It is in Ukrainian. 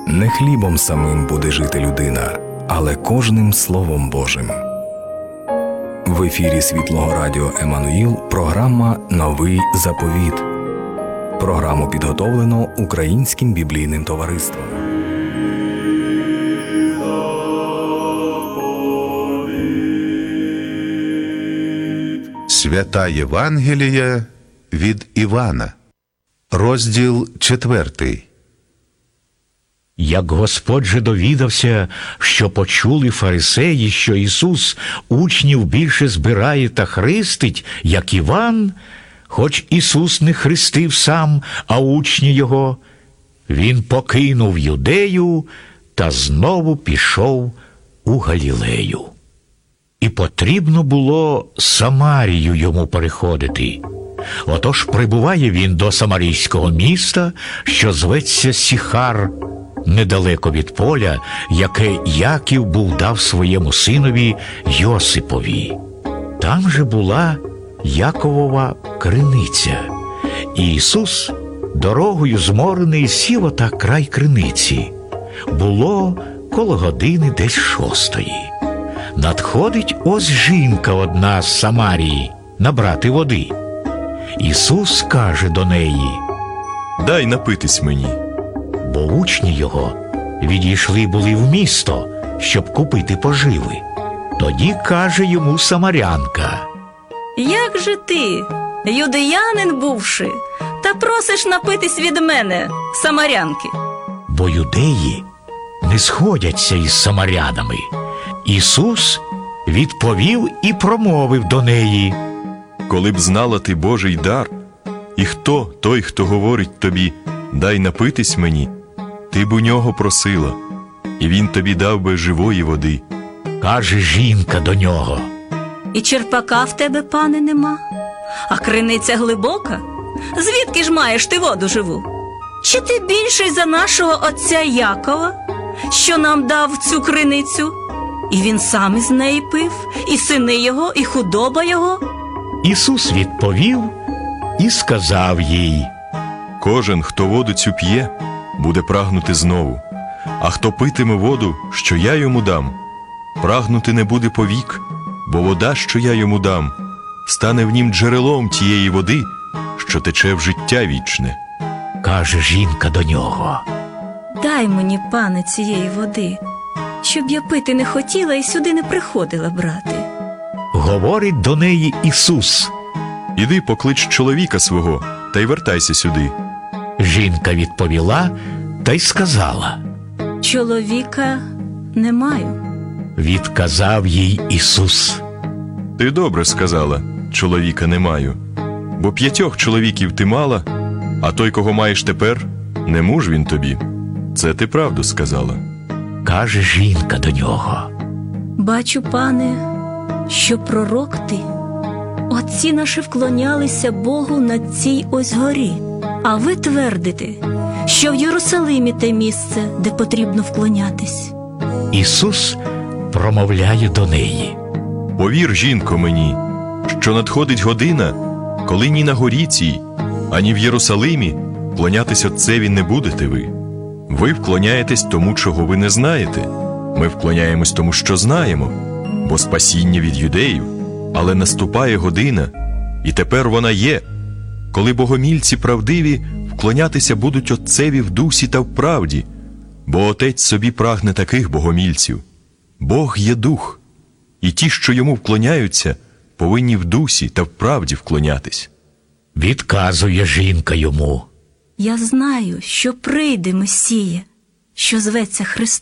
Не хлібом самим буде жити людина, але кожним Словом Божим. В ефірі Світлого Радіо Еммануїл програма «Новий заповіт». Програму підготовлено Українським біблійним товариством. Свята Євангелія від Івана. Розділ 4. Як Господь же довідався, що почули фарисеї, що Ісус учнів більше збирає та хрестить, як Іван, хоч Ісус не хрестив сам, а учні Його, Він покинув Юдею та знову пішов у Галілею. І потрібно було Самарію йому переходити. Отож прибуває він до самарійського міста, що зветься Сіхар, недалеко від поля, яке Яків був дав своєму синові Йосипові. Там же була Яковова криниця. І Ісус, дорогою зморений, сів отак край криниці. Було коло години десь 6. Надходить ось жінка одна з Самарії набрати води. Ісус каже до неї: «Дай напитись мені». Бо учні його відійшли були в місто, щоб купити поживи. Тоді каже йому самарянка: «Як же ти, юдеянин бувши, та просиш напитись від мене, самарянки?» Бо юдеї не сходяться із самарянами. Ісус відповів і промовив до неї: «Коли б знала ти Божий дар, і хто той, хто говорить тобі: дай напитись мені, ти б у нього просила, і він тобі дав би живої води». Каже жінка до нього: «І черпака в тебе, пане, нема? А криниця глибока? Звідки ж маєш ти воду живу? Чи ти більший за нашого отця Якова, що нам дав цю криницю? І він сам із неї пив, і сини його, і худоба його?» Ісус відповів і сказав їй: «Кожен, хто воду цю п'є, буде прагнути знову, а хто питиме воду, що я йому дам, прагнути не буде повік, бо вода, що я йому дам, стане в нім джерелом тієї води, що тече в життя вічне». Каже жінка до нього: «Дай мені, пане, цієї води, щоб я пити не хотіла і сюди не приходила брати». Говорить до неї Ісус: «Іди поклич чоловіка свого, та й вертайся сюди». Жінка відповіла та й сказала: «Чоловіка не маю». Відказав їй Ісус: «Ти добре сказала, чоловіка не маю, бо 5 чоловіків ти мала, а той, кого маєш тепер, не муж він тобі. Це ти правду сказала». Каже жінка до нього: «Бачу, пане, що пророк ти. Отці наші вклонялися Богу на цій ось горі, а ви твердите, що в Єрусалимі те місце, де потрібно вклонятись». Ісус промовляє до неї: «Повір, жінко, мені, що надходить година, коли ні на горі цій, ані в Єрусалимі вклонятись Отцеві не будете ви. Ви вклоняєтесь тому, чого ви не знаєте. Ми вклоняємось тому, що знаємо, бо спасіння від юдеїв. Але наступає година, і тепер вона є, коли богомільці правдиві вклонятися будуть Отцеві в дусі та в правді, бо Отець собі прагне таких богомільців. Бог є дух, і ті, що йому вклоняються, повинні в дусі та в правді вклонятись». Відказує жінка йому: «Я знаю, що прийде Месія, що зветься Христос.